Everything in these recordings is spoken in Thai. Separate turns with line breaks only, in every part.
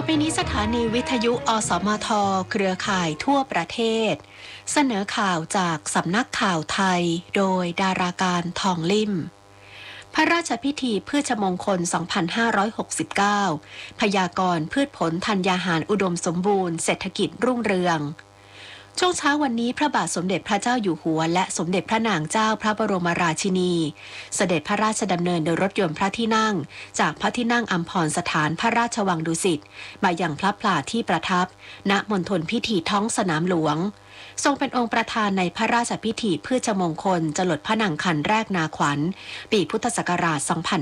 ไปนี้สถานีวิทยุอสมทเครือข่ายทั่วประเทศเสนอข่าวจากสำนักข่าวไทยโดยดาราการทองลิ่มพระราชพิธีพืชมงคล 2569 พยากรณ์พืชผลธัญญาหารอุดมสมบูรณ์เศรษฐกิจรุ่งเรืองช่วงเช้าวันนี้พระบาทสมเด็จพระเจ้าอยู่หัวและสมเด็จพระนางเจ้าพระบรมราชินีเสด็จพระราชดำเนินโดยรถยนต์พระที่นั่งจากพระที่นั่งอัมพรสถานพระราชวังดุสิตมาอย่างพระพลาที่ประทับณมณฑลพิธีท้องสนามหลวงทรงเป็นองค์ประธานในพระราชพิธีพืชมงคลจรดพระนางคันแรกนาขวัญปีพุทธศักราช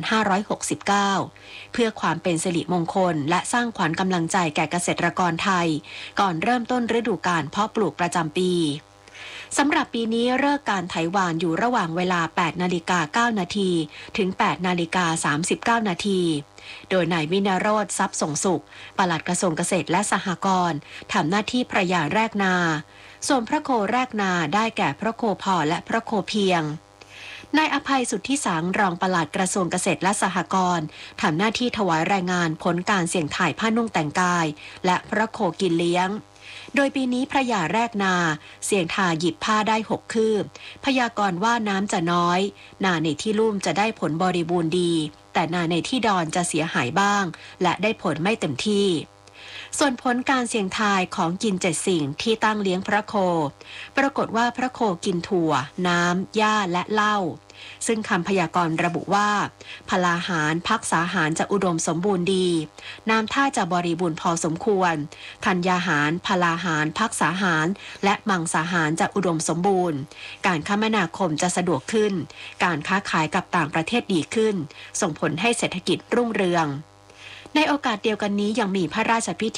2569 เพื่อความเป็นสิริมงคลและสร้างขวัญกำลังใจแก่เกษตรกรไทยก่อนเริ่มต้นฤดูกาลเพาะปลูกประจำปีสำหรับปีนี้ฤกษ์การไถหว่านอยู่ระหว่างเวลา 8:09 น.ถึง 8:39 น.โดยนายวินโรจน์ทรัพย์ส่งสุขปลัดกระทรวงเกษตรและสหกรณ์ทำหน้าที่พระยาแรกนาส่วนพระโคแรกนาได้แก่พระโคพอและพระโคเพียงนายอภัยสุทธิสังรองปลัดกระทรวงเกษตรและสหกรณ์ทำหน้าที่ถวายรายงานผลการเสี่ยงถ่ายผ้านุ่งแต่งกายและพระโคกินเลี้ยงโดยปีนี้พระยาแรกนาเสี่ยงทายหยิบผ้าได้6 คืบพยากรณ์ว่าน้ำจะน้อยนาในที่ลุ่มจะได้ผลบริบูรณ์ดีแต่นาในที่ดอนจะเสียหายบ้างและได้ผลไม่เต็มที่ส่วนผลการเสี่ยงทายของกิน7 สิ่งที่ตั้งเลี้ยงพระโคปรากฏว่าพระโคกินถั่วน้ำหญ้าและเหล้าซึ่งคำพยากรณ์ระบุว่าพลาหารภักษาหารจะอุดมสมบูรณ์ดีน้ำท่าจะบริบูรณ์พอสมควรธัญญาหารพลาหารภักษาหารและมังสาหารจะอุดมสมบูรณ์การคมนาคมจะสะดวกขึ้นการค้าขายกับต่างประเทศดีขึ้นส่งผลให้เศรษฐกิจรุ่งเรืองในโอกาสเดียวกันนี้ยังมีพระราชพิ